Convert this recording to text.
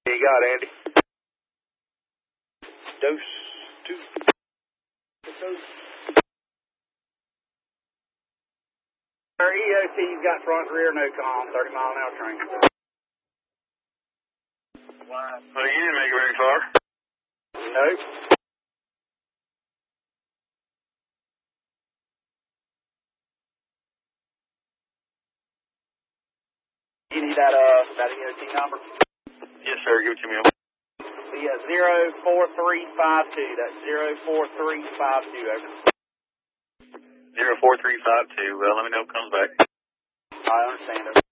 You got it, Andy. Dose 2. Dose. Our EOT's got front and rear no comm, 30-mile-an-hour train. Well, you didn't make it very far. Nope. You need that EOT number? Yes, sir. Give it to me. Yeah, 04352. That's 04352. Over. 04352. Well, let me know if it comes back. I understand it.